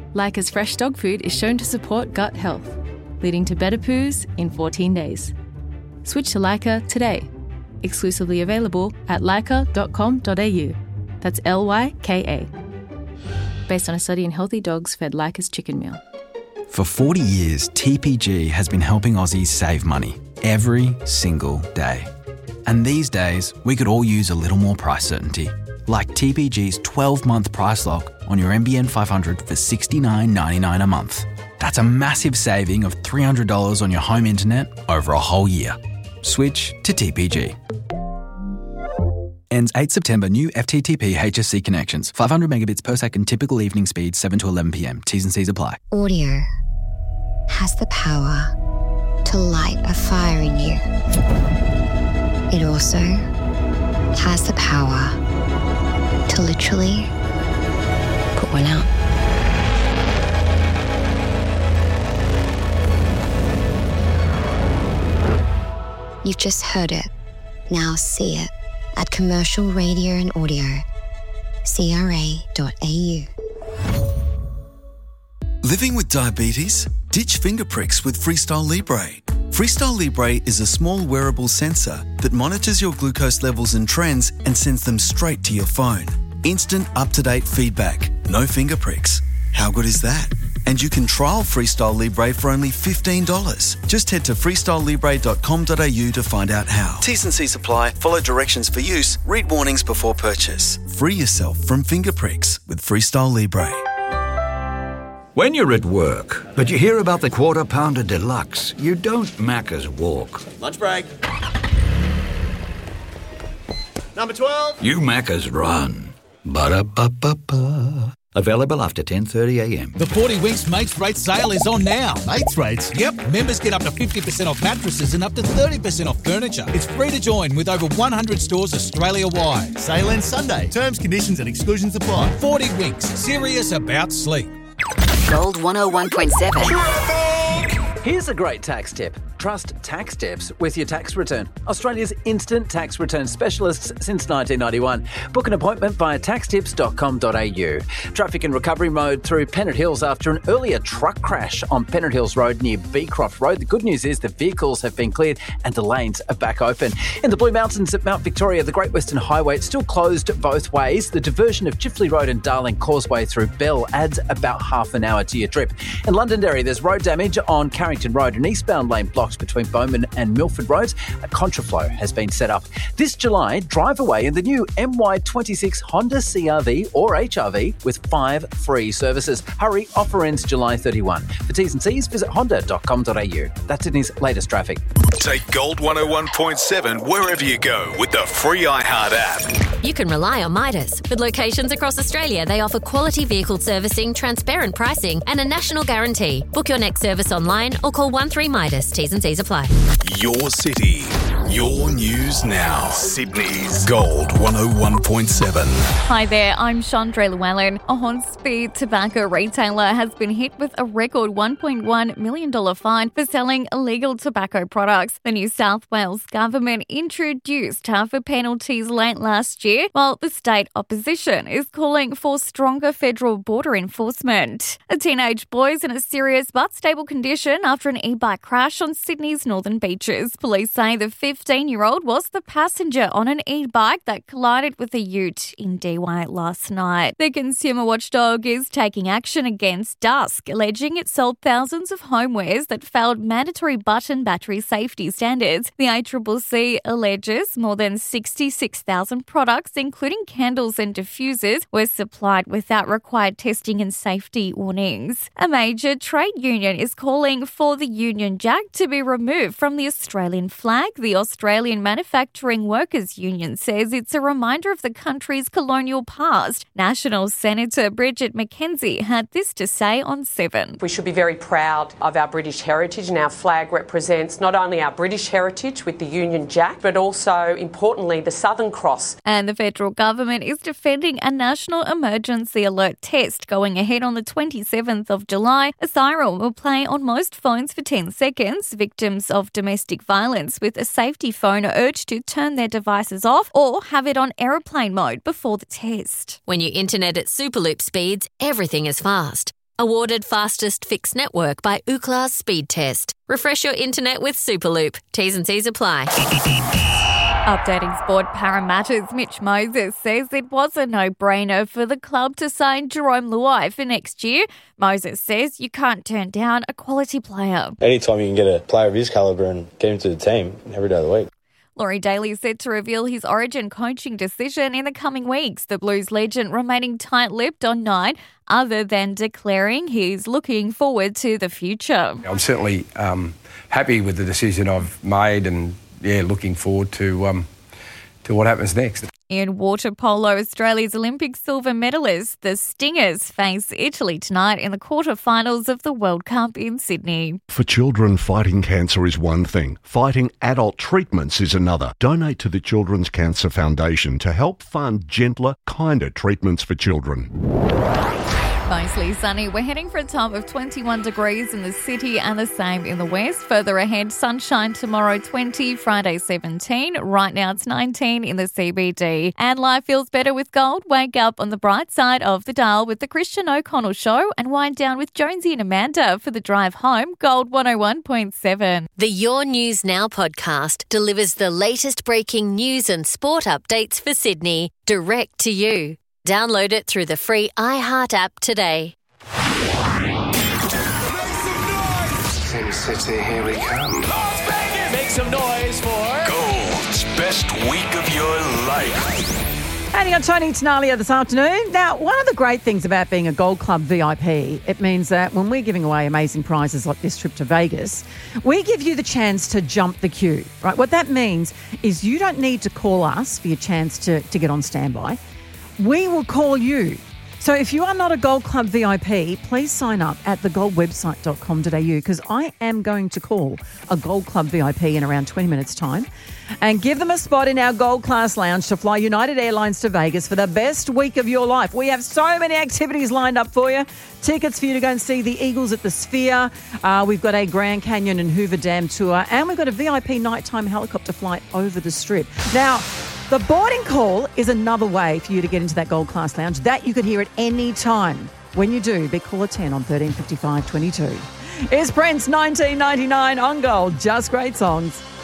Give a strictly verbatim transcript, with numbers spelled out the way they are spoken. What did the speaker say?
Leica's fresh dog food is shown to support gut health, leading to better poos in fourteen days. Switch to Leica today. Exclusively available at leica dot com dot a u. That's L Y K A. Based on a study in healthy dogs fed Leica's chicken meal. For forty years, T P G has been helping Aussies save money every single day. And these days, we could all use a little more price certainty. Like T P G's twelve-month price lock on your N B N five hundred for sixty-nine ninety-nine a month. That's a massive saving of three hundred dollars on your home internet over a whole year. Switch to T P G. Ends eighth September. New F T T P H S C connections. five hundred megabits per second typical evening speed, seven to eleven p.m. T's and C's apply. Audio has the power to light a fire in you. It also has the power to literally put one out. You've just heard it. Now see it at Commercial Radio and Audio, c r a dot a u. Living with diabetes? Ditch finger pricks with Freestyle Libre. Freestyle Libre is a small wearable sensor that monitors your glucose levels and trends and sends them straight to your phone. Instant, up-to-date feedback. No finger pricks. How good is that? And you can trial Freestyle Libre for only fifteen dollars. Just head to freestyle libre dot com dot a u to find out how. T's and C's apply. Follow directions for use. Read warnings before purchase. Free yourself from finger pricks with Freestyle Libre. When you're at work, but you hear about the Quarter Pounder Deluxe, you don't Macca's walk. Lunch break. Number twelve. You Macca's run. Ba-da-ba-ba-ba. Available after ten thirty a m. The forty Winks Mates Rate sale is on now. Mates Rates? Yep. Members get up to fifty percent off mattresses and up to thirty percent off furniture. It's free to join with over one hundred stores Australia-wide. Sale ends Sunday. Terms, conditions and exclusions apply. forty Winks. Serious about sleep. Gold one oh one point seven. Here's a great tax tip. Trust Tax Tips with your tax return. Australia's instant tax return specialists since nineteen ninety-one. Book an appointment via tax tips dot com dot a u. Traffic in recovery mode through Pennant Hills after an earlier truck crash on Pennant Hills Road near Beecroft Road. The good news is the vehicles have been cleared and the lanes are back open. In the Blue Mountains at Mount Victoria, the Great Western Highway, it's still closed both ways. The diversion of Chifley Road and Darling Causeway through Bell adds about half an hour to your trip. In Londonderry, there's road damage on Carrington Road, an eastbound lane blocked between Bowman and Milford Roads. A contraflow has been set up. This July, drive away in the new M Y twenty-six Honda C R V or H R V with five free services. Hurry, offer ends July thirty-first. For T's and C's, visit honda dot com dot a u. That's Sydney's latest traffic. Take Gold one oh one point seven wherever you go with the free iHeart app. You can rely on Midas. With locations across Australia, they offer quality vehicle servicing, transparent pricing and a national guarantee. Book your next service online or call one three Midas. T's and C's apply. Your city, your news now. Sydney's Gold one oh one point seven. Hi there, I'm Chandra Llewellyn. A Hornsby tobacco retailer has been hit with a record one point one million dollars fine for selling illegal tobacco products. The New South Wales government introduced tougher penalties late last year, while the state opposition is calling for stronger federal border enforcement. A teenage boy is in a serious but stable condition after an e-bike crash on Sydney's northern beaches. Police say the fifteen-year-old was the passenger on an e-bike that collided with a ute in Dee Why last night. The consumer watchdog is taking action against Dusk, alleging it sold thousands of homewares that failed mandatory button battery safety standards. The A C C C alleges more than sixty-six thousand products, including candles and diffusers, were supplied without required testing and safety warnings. A major trade union is calling for the Union Jack to be removed from the Australian flag. The Australian Manufacturing Workers Union says it's a reminder of the country's colonial past. National Senator Bridget McKenzie had this to say on Seven. We should be very proud of our British heritage, and our flag represents not only our British heritage with the Union Jack, but also, importantly, the Southern Cross. And the federal government is defending a national emergency alert test going ahead on the twenty-seventh of July. A siren will play on most phones for ten seconds. Victims of domestic violence with a safety phone are urged to turn their devices off or have it on aeroplane mode before the test. When you internet at Superloop speeds, everything is fast. Awarded fastest fixed network by Ookla Speed Test. Refresh your internet with Superloop. T's and C's apply. Updating sport Parramatta's Mitch Moses says it was a no-brainer for the club to sign Jerome Luai for next year. Moses says you can't turn down a quality player. Anytime you can get a player of his calibre and get him to the team every day of the week. Laurie Daly is set to reveal his Origin coaching decision in the coming weeks. The Blues legend remaining tight-lipped on nine, other than declaring he's looking forward to the future. I'm certainly um, happy with the decision I've made and, yeah, looking forward to um, to what happens next. In water polo, Australia's Olympic silver medalists, the Stingers, face Italy tonight in the quarterfinals of the World Cup in Sydney. For children, fighting cancer is one thing. Fighting adult treatments is another. Donate to the Children's Cancer Foundation to help fund gentler, kinder treatments for children. Mostly sunny. We're heading for a top of twenty-one degrees in the city and the same in the west. Further ahead, sunshine tomorrow twenty, Friday seventeen. Right now it's nineteen in the C B D. And life feels better with gold. Wake up on the bright side of the dial with the Christian O'Connell Show and wind down with Jonesy and Amanda for the drive home. Gold one oh one point seven. The Your News Now podcast delivers the latest breaking news and sport updates for Sydney direct to you. Download it through the free iHeart app today. Sin City, here we come. Las Vegas! Make some noise for Gold's best week of your life. Adding on Tony Tenalia this afternoon. Now, one of the great things about being a Gold Club V I P, it means that when we're giving away amazing prizes like this trip to Vegas, we give you the chance to jump the queue, right? What that means is you don't need to call us for your chance to, to get on standby. We will call you. So if you are not a Gold Club V I P, please sign up at the gold website dot com dot a u because I am going to call a Gold Club V I P in around twenty minutes' time and give them a spot in our Gold Class Lounge to fly United Airlines to Vegas for the best week of your life. We have so many activities lined up for you. Tickets for you to go and see the Eagles at the Sphere. Uh, we've got a Grand Canyon and Hoover Dam tour, and we've got a V I P nighttime helicopter flight over the Strip. Now, the boarding call is another way for you to get into that Gold Class Lounge. That you could hear at any time. When you do, big caller ten on thirteen fifty-five twenty-two. It's Prince nineteen ninety-nine on Gold. Just great songs.